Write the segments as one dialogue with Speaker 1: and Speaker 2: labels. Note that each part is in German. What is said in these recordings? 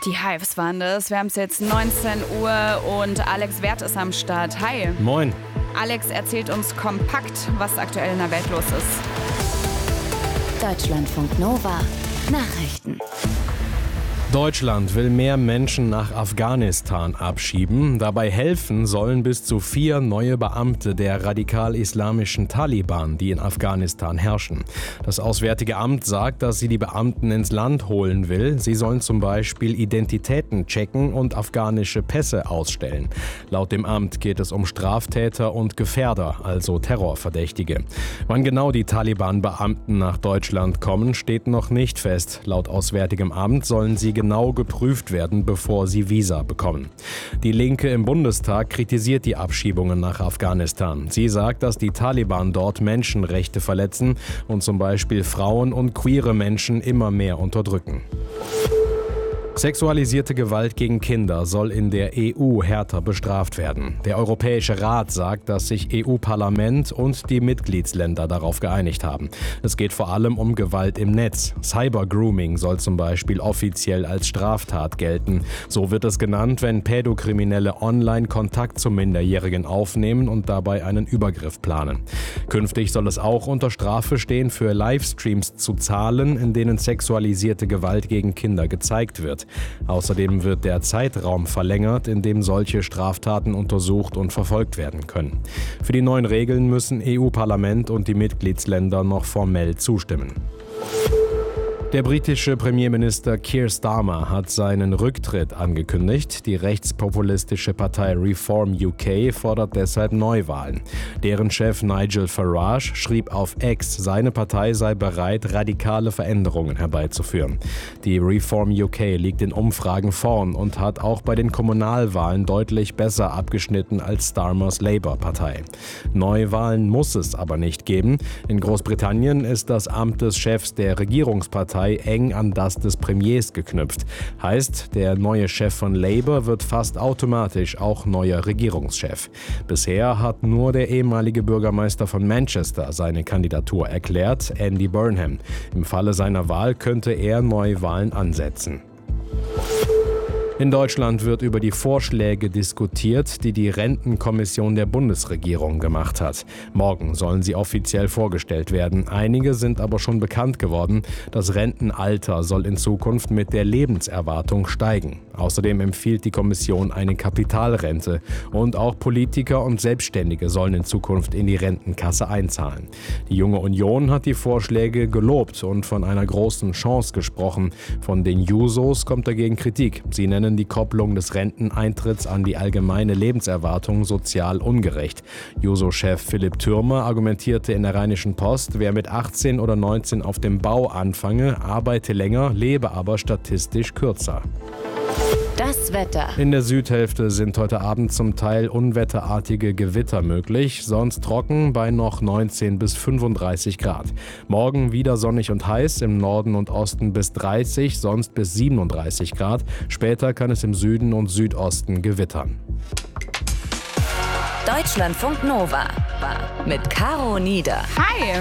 Speaker 1: Die Hives waren das. Wir haben es jetzt 19 Uhr und Alex Werth ist am Start. Hi.
Speaker 2: Moin.
Speaker 1: Alex erzählt uns kompakt, was aktuell in der Welt los ist.
Speaker 3: Deutschlandfunk Nova. Nachrichten.
Speaker 2: Deutschland will mehr Menschen nach Afghanistan abschieben. Dabei helfen sollen bis zu 4 neue Beamte der radikal-islamischen Taliban, die in Afghanistan herrschen. Das Auswärtige Amt sagt, dass sie die Beamten ins Land holen will. Sie sollen zum Beispiel Identitäten checken und afghanische Pässe ausstellen. Laut dem Amt geht es um Straftäter und Gefährder, also Terrorverdächtige. Wann genau die Taliban-Beamten nach Deutschland kommen, steht noch nicht fest. Laut Auswärtigem Amt sollen sie genau geprüft werden, bevor sie Visa bekommen. Die Linke im Bundestag kritisiert die Abschiebungen nach Afghanistan. Sie sagt, dass die Taliban dort Menschenrechte verletzen und zum Beispiel Frauen und queere Menschen immer mehr unterdrücken. Sexualisierte Gewalt gegen Kinder soll in der EU härter bestraft werden. Der Europäische Rat sagt, dass sich EU-Parlament und die Mitgliedsländer darauf geeinigt haben. Es geht vor allem um Gewalt im Netz. Cybergrooming soll zum Beispiel offiziell als Straftat gelten. So wird es genannt, wenn Pädokriminelle online Kontakt zu Minderjährigen aufnehmen und dabei einen Übergriff planen. Künftig soll es auch unter Strafe stehen, für Livestreams zu zahlen, in denen sexualisierte Gewalt gegen Kinder gezeigt wird. Außerdem wird der Zeitraum verlängert, in dem solche Straftaten untersucht und verfolgt werden können. Für die neuen Regeln müssen EU-Parlament und die Mitgliedsländer noch formell zustimmen. Der britische Premierminister Keir Starmer hat seinen Rücktritt angekündigt. Die rechtspopulistische Partei Reform UK fordert deshalb Neuwahlen. Deren Chef Nigel Farage schrieb auf X, seine Partei sei bereit, radikale Veränderungen herbeizuführen. Die Reform UK liegt in Umfragen vorn und hat auch bei den Kommunalwahlen deutlich besser abgeschnitten als Starmers Labour-Partei. Neuwahlen muss es aber nicht geben. In Großbritannien ist das Amt des Chefs der Regierungspartei eng an das des Premiers geknüpft. Heißt, der neue Chef von Labour wird fast automatisch auch neuer Regierungschef. Bisher hat nur der ehemalige Bürgermeister von Manchester seine Kandidatur erklärt, Andy Burnham. Im Falle seiner Wahl könnte er Neuwahlen ansetzen. In Deutschland wird über die Vorschläge diskutiert, die die Rentenkommission der Bundesregierung gemacht hat. Morgen sollen sie offiziell vorgestellt werden. Einige sind aber schon bekannt geworden. Das Rentenalter soll in Zukunft mit der Lebenserwartung steigen. Außerdem empfiehlt die Kommission eine Kapitalrente. Und auch Politiker und Selbstständige sollen in Zukunft in die Rentenkasse einzahlen. Die Junge Union hat die Vorschläge gelobt und von einer großen Chance gesprochen. Von den Jusos kommt dagegen Kritik. Sie nennen die Kopplung des Renteneintritts an die allgemeine Lebenserwartung sozial ungerecht. Juso-Chef Philipp Thürmer argumentierte in der Rheinischen Post, wer mit 18 oder 19 auf dem Bau anfange, arbeite länger, lebe aber statistisch kürzer.
Speaker 3: Das Wetter.
Speaker 2: In der Südhälfte sind heute Abend zum Teil unwetterartige Gewitter möglich, sonst trocken bei noch 19 bis 35 Grad. Morgen wieder sonnig und heiß, im Norden und Osten bis 30, sonst bis 37 Grad. Später kann es im Süden und Südosten gewittern.
Speaker 3: Deutschlandfunk Nova mit Caro Nieder.
Speaker 1: Hi.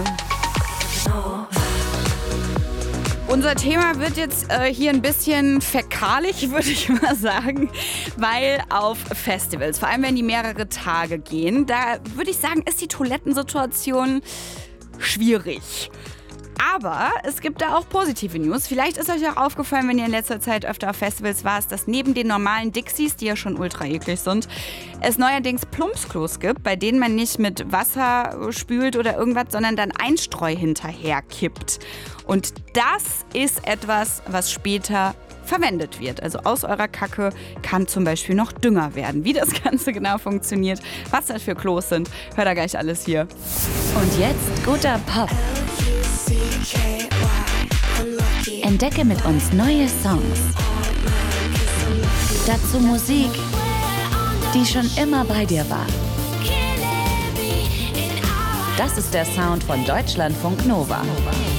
Speaker 1: Unser Thema wird jetzt hier ein bisschen fäkalisch, würde ich mal sagen, weil auf Festivals, vor allem wenn die mehrere Tage gehen, da würde ich sagen, ist die Toilettensituation schwierig. Aber es gibt da auch positive News. Vielleicht ist euch auch aufgefallen, wenn ihr in letzter Zeit öfter auf Festivals wart, dass neben den normalen Dixies, die ja schon ultra eklig sind, es neuerdings Plumpsklos gibt, bei denen man nicht mit Wasser spült oder irgendwas, sondern dann Einstreu hinterher kippt. Und das ist etwas, was später verwendet wird. Also aus eurer Kacke kann zum Beispiel noch Dünger werden. Wie das Ganze genau funktioniert, was das für Klos sind, hört ihr gleich alles hier.
Speaker 3: Und jetzt guter Pop. Entdecke mit uns neue Songs. Dazu Musik, die schon immer bei dir war. Das ist der Sound von Deutschlandfunk Nova.